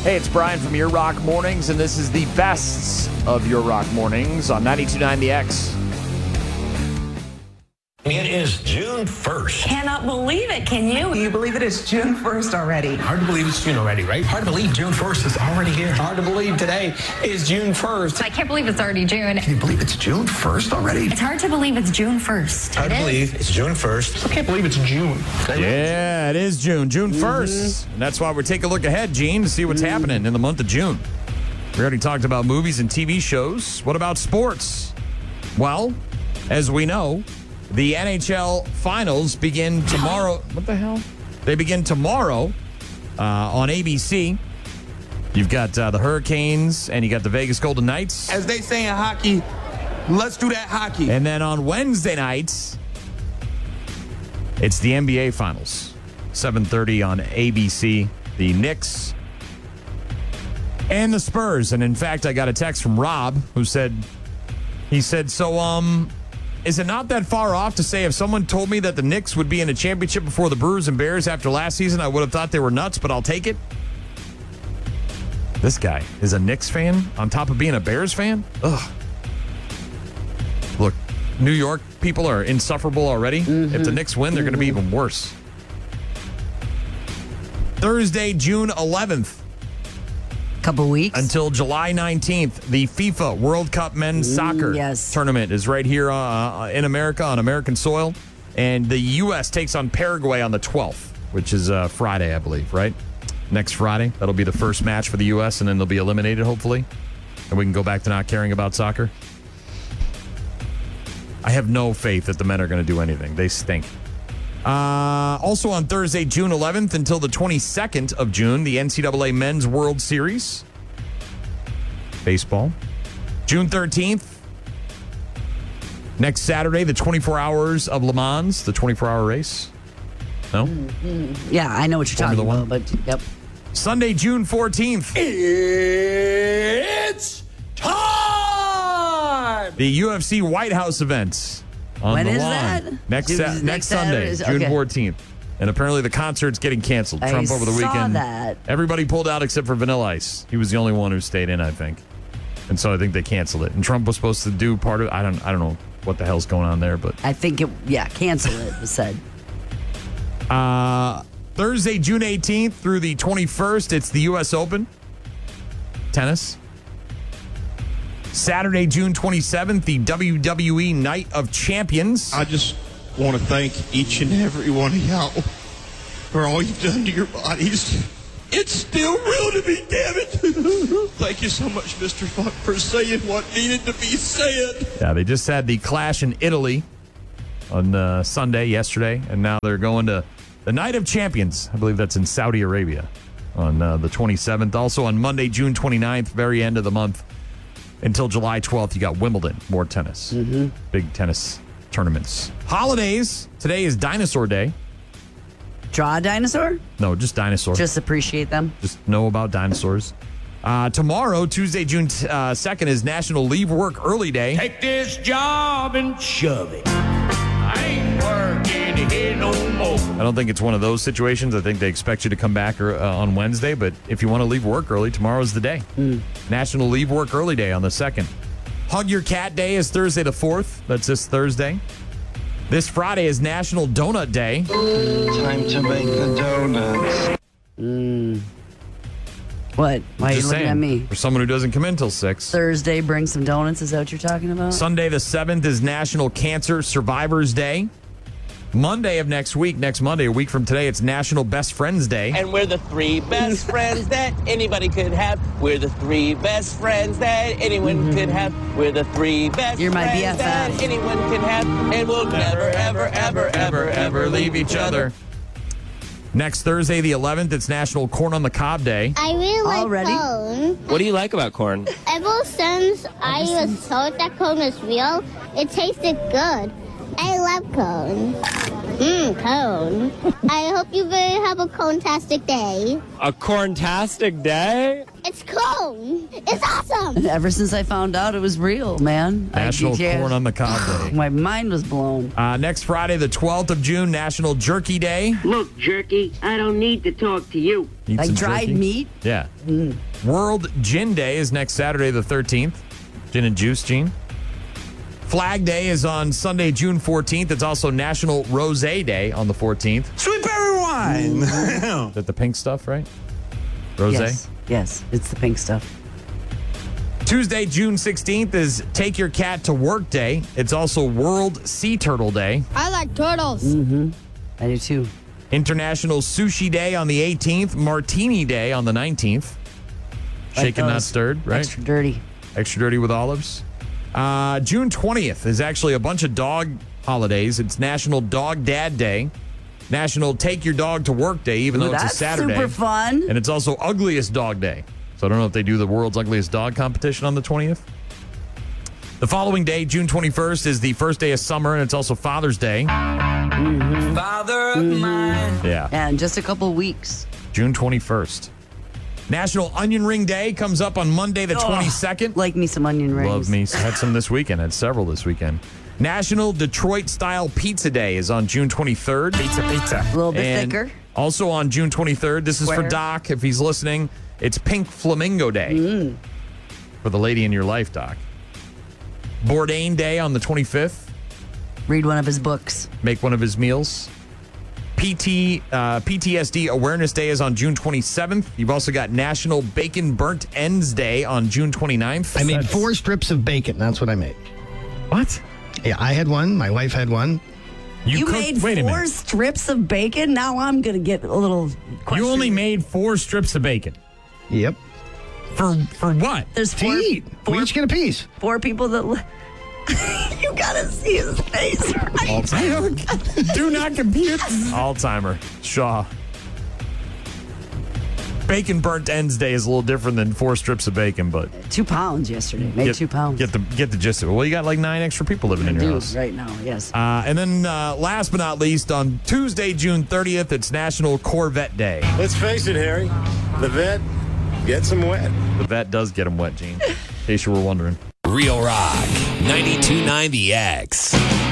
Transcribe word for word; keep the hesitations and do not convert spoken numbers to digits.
Hey, it's Brian from Your Rock Mornings, and this is the best of Your Rock Mornings on ninety-two point nine The X. It is June first. Cannot believe it, can you? Can you believe it? It's June first already. Hard to believe it's June already, right? Hard to believe June first is already here. Hard to believe today is June first. I can't believe it's already June. Can you believe it's June first already? It's hard to believe it's June first. Hard It to is. believe it's June first. I can't believe it's June. Yeah, it is June, June first. And that's why we're taking a look ahead, Gene, to see what's mm. happening in the month of June. We already talked about movies and T V shows. What about sports? Well, as we know, the N H L finals begin tomorrow. What the hell? They begin tomorrow uh, on A B C. You've got uh, the Hurricanes and you got the Vegas Golden Knights. As they say in hockey, let's do that hockey. And then on Wednesday nights, it's the N B A finals. seven thirty on A B C. The Knicks and the Spurs. And in fact, I got a text from Rob who said, he said, so, um... is it not that far off to say if someone told me that the Knicks would be in a championship before the Brewers and Bears after last season, I would have thought they were nuts, but I'll take it? This guy is a Knicks fan on top of being a Bears fan? Ugh. Look, New York people are insufferable already. Mm-hmm. If the Knicks win, they're mm-hmm. going to be even worse. Thursday, June eleventh. Couple weeks until July nineteenth. The FIFA World Cup men's mm, soccer yes. tournament is right here uh, in America on American soil, and the U S takes on Paraguay on the twelfth, which is uh, Friday, I believe, right? Next Friday. That'll be the first match for the U S, and then they'll be eliminated, hopefully, and we can go back to not caring about soccer. I have no faith that the men are going to do anything. They stink. Uh, also on Thursday, June eleventh until the twenty-second of June, the N C double A Men's World Series. Baseball. June thirteenth. Next Saturday, the twenty-four hours of Le Mans, the twenty-four hour race. No? Mm-hmm. Yeah, I know what you're Formula talking about, one. but yep. Sunday, June fourteenth. It's time! The U F C White House event. On when the is lawn. that? Next, Dude, sa- next, next Sunday, Saturday? June okay. fourteenth. And apparently the concert's getting canceled. I Trump over the saw weekend. that. Everybody pulled out except for Vanilla Ice. He was the only one who stayed in, I think. And so I think they canceled it. And Trump was supposed to do part of it. I don't I don't know what the hell's going on there, but I think it yeah, cancel it, was said. Uh Thursday, June eighteenth through the twenty-first, it's the U S Open. Tennis. Saturday, June twenty-seventh, the W W E Night of Champions. I just want to thank each and every one of y'all for all you've done to your bodies. It's still real to me, damn it. Thank you so much, Mister Funk, for saying what needed to be said. Yeah, they just had the clash in Italy on uh, Sunday, yesterday, and now they're going to the Night of Champions. I believe that's in Saudi Arabia on uh, the twenty-seventh. Also on Monday, June twenty-ninth, very end of the month. Until July twelfth, you got Wimbledon, more tennis. Mm-hmm. Big tennis tournaments. Holidays. Today is Dinosaur Day. Draw a dinosaur? No, just dinosaur. Just appreciate them. Just know about dinosaurs. Uh, tomorrow, Tuesday, June uh, second, is National Leave Work Early Day. Take this job and shove it. I ain't working here no more. I don't think it's one of those situations. I think they expect you to come back uh, on Wednesday, but if you want to leave work early, tomorrow's the day. Mm. National Leave Work Early Day on the second. Hug Your Cat Day is Thursday the fourth. That's this Thursday. This Friday is National Donut Day. Time to make the donuts. Mm. What? Why are you Just looking saying, at me? For someone who doesn't come in till six. Thursday, bring some donuts. Is that what you're talking about? Sunday the seventh is National Cancer Survivors Day. Monday of next week, next Monday, a week from today, it's National Best Friends Day. And we're the three best friends that anybody could have. We're the three best friends that anyone mm-hmm. could have. We're the three best You're my friends B F F. that anyone could have. And we'll never, ever, ever, ever, ever leave each other. Next Thursday, the eleventh, it's National Corn on the Cob Day. I really like Already? corn. What do you like about corn? Ever since I was told that corn was real, it tasted good. I love cone. Mmm, cone. I hope you will have a cone-tastic day. A corn-tastic day? It's cone! cone. It's awesome. Ever since I found out it was real, man. National I, yeah, Corn on the Cob Day. My mind was blown. Uh, next Friday, the twelfth of June, National Jerky Day. Look, Jerky, I don't need to talk to you. Eat Like some dried jerky? meat? Yeah. Mm. World Gin Day is next Saturday, the thirteenth. Gin and juice, Gene. Flag Day is on Sunday, June fourteenth. It's also National Rosé Day on the fourteenth. Sweet berry wine. Is that the pink stuff, right? Rosé? Yes, yes, it's the pink stuff. Tuesday, June sixteenth is Take Your Cat to Work Day. It's also World Sea Turtle Day. I like turtles. Mm-hmm. I do too. International Sushi Day on the eighteenth. Martini Day on the nineteenth. Like Shaken, not those. stirred, right? Extra dirty. Extra dirty with olives. Uh, June twentieth is actually a bunch of dog holidays. It's National Dog Dad Day, National Take Your Dog to Work Day, even Ooh, though it's a that's Saturday. super fun. And it's also Ugliest Dog Day. So I don't know if they do the world's ugliest dog competition on the twentieth. The following day, June twenty-first, is the first day of summer, and it's also Father's Day. Mm-hmm. Father of mine. Yeah. Yeah, in just a couple weeks. June twenty-first. National Onion Ring Day comes up on Monday, the Oh, twenty-second. Like me some onion rings. Love me. Had some this weekend. Had several this weekend. National Detroit Style Pizza Day is on June twenty-third. Pizza, pizza. A little bit And thicker. also on June twenty-third, this is for Where? Doc, if he's listening, it's Pink Flamingo Day. Mm. For the lady in your life, Doc. Bourdain Day on the twenty-fifth. Read one of his books. Make one of his meals. P T uh, P T S D Awareness Day is on June twenty-seventh. You've also got National Bacon Burnt Ends Day on June twenty-ninth. I made four strips of bacon. That's what I made. What? Yeah, I had one. My wife had one. You, cooked- made wait a four minute. strips of bacon? Now I'm going to get a little question. You only made four strips of bacon. Yep. For for what? There's To four, eat. We each get a piece. four people that... li- you got to see his face. Right? Do not compute. Alzheimer. Shaw. Bacon Burnt Ends Day is a little different than four strips of bacon, but Two pounds yesterday. Made get, two pounds. Get the get the gist of it. Well, you got like nine extra people living in your Dude, house. right now, yes. Uh, and then uh, last but not least, on Tuesday, June thirtieth, it's National Corvette Day. Let's face it, Harry. The vet gets them wet. The vet does get them wet, Gene. In case you were wondering. Real Rock, ninety-two point nine The X.